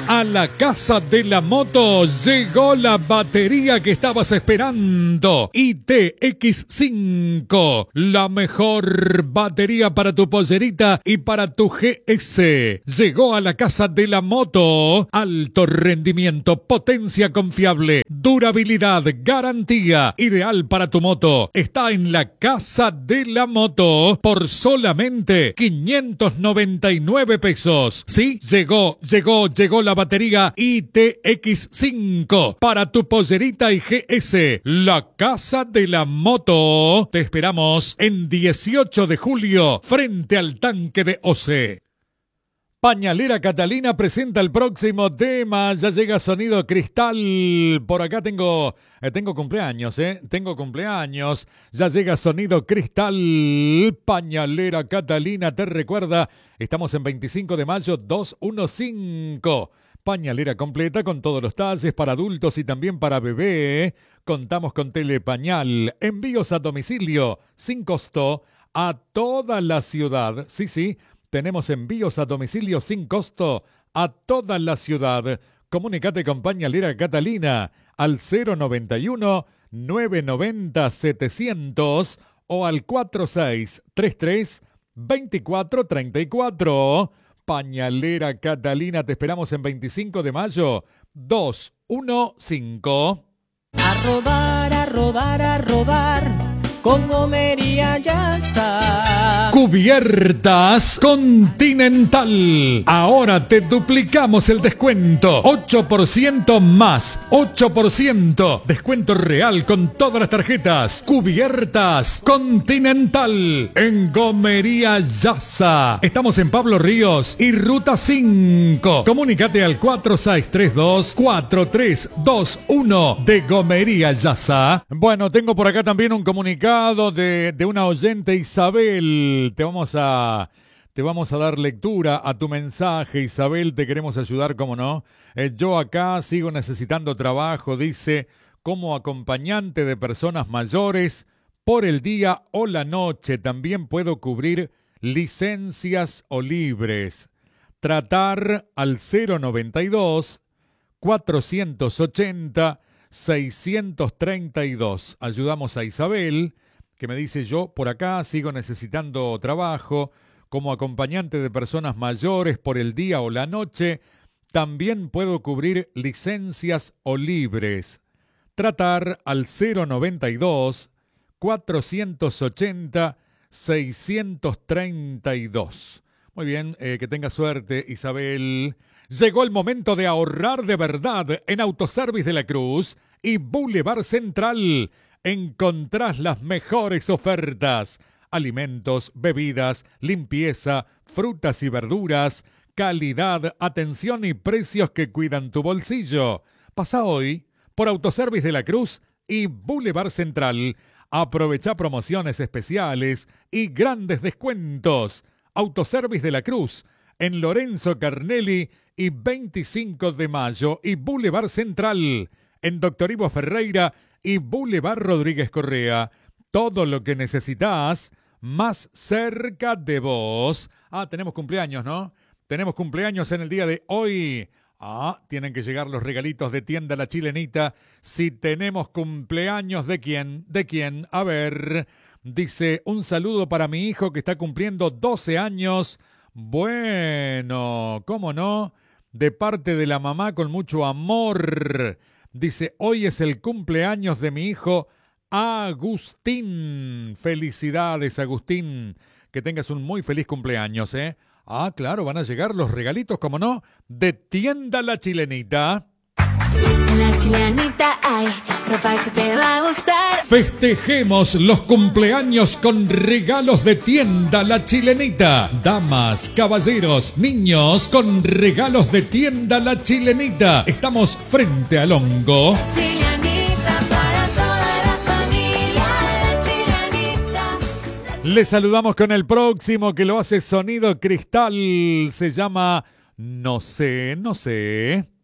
A la casa de la moto llegó la batería que estabas esperando. ITX5, la mejor batería para tu pollerita y para tu GS. Llegó a la casa de la moto. Alto rendimiento, potencia confiable, durabilidad, garantía, ideal para tu moto. Está en la casa de la moto por solamente 599 pesos. Sí, llegó la batería ITX5 para tu pollerita y GS. La casa de la moto. Te esperamos en 18 de julio frente al tanque de OCE. Pañalera Catalina presenta el próximo tema. Ya llega Sonido Cristal. Por acá tengo cumpleaños, Tengo cumpleaños. Ya llega Sonido Cristal. Pañalera Catalina te recuerda. Estamos en 25 de mayo 215. Pañalera completa con todos los talles para adultos y también para bebé. Contamos con Telepañal. Envíos a domicilio sin costo a toda la ciudad. Sí. Tenemos envíos a domicilio sin costo a toda la ciudad. Comunícate con Pañalera Catalina al 091-990-700 o al 4633-2434. Pañalera Catalina, te esperamos en 25 de mayo 215. A rodar, a rodar, a rodar con Gomería Yasa. Cubiertas Continental. Ahora te duplicamos el descuento. 8% más. 8%. Descuento real con todas las tarjetas. Cubiertas Continental. En Gomería Yasa. Estamos en Pablo Ríos y Ruta 5. Comunícate al 4632-4321 de Gomería Yasa. Bueno, tengo por acá también un comunicado de una oyente, Isabel. Te vamos a dar lectura a tu mensaje, Isabel. Te queremos ayudar, cómo no. Yo acá sigo necesitando trabajo, dice, como acompañante de personas mayores por el día o la noche. También puedo cubrir licencias o libres. Tratar al 092 480 632. Ayudamos a Isabel, que me dice: yo por acá sigo necesitando trabajo como acompañante de personas mayores por el día o la noche. También puedo cubrir licencias o libres. Tratar al 092 480 632. Muy bien, que tenga suerte, Isabel. Llegó el momento de ahorrar de verdad en Autoservice de la Cruz y Boulevard Central. Encontrás las mejores ofertas: alimentos, bebidas, limpieza, frutas y verduras, calidad, atención y precios que cuidan tu bolsillo. Pasa hoy por Autoservice de la Cruz y Boulevard Central. Aprovecha promociones especiales y grandes descuentos. Autoservice de la Cruz en Lorenzo Carnelli y 25 de mayo y Boulevard Central en Doctor Ivo Ferreira y Boulevard Rodríguez Correa. Todo lo que necesitas más cerca de vos. Tenemos cumpleaños, ¿no? Tenemos cumpleaños en el día de hoy. Tienen que llegar los regalitos de Tienda La Chilenita. Si tenemos cumpleaños, ¿de quién? ¿De quién? A ver, dice: un saludo para mi hijo que está cumpliendo 12 años. Bueno, ¿cómo no? De parte de la mamá con mucho amor. Dice: hoy es el cumpleaños de mi hijo Agustín. Felicidades, Agustín. Que tengas un muy feliz cumpleaños, ¿eh? Claro, van a llegar los regalitos, ¿cómo no? De Tienda La Chilenita. En La Chilenita hay ropa que te va a gustar. Festejemos los cumpleaños con regalos de Tienda La Chilenita. Damas, caballeros, niños, con regalos de Tienda La Chilenita. Estamos frente al Hongo. Chilenita para toda la familia. La Chilenita. Les saludamos con el próximo, que lo hace Sonido Cristal. Se llama No sé, no sé.